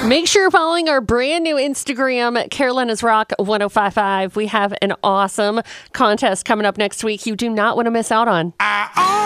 Make sure you're following our brand new Instagram, Carolina's Rock 1055. We have an awesome contest coming up next week you do not want to miss out on.